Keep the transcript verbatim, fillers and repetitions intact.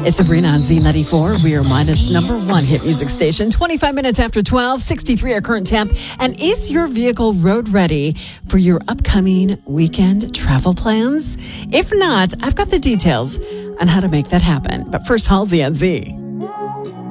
It's Sabrina on Z ninety-four. We are minus number one hit music station. twenty-five minutes after twelve, sixty-three our current temp. And is your vehicle road ready for your upcoming weekend travel plans? If not, I've got the details on how to make that happen. But first, Halsey on Z.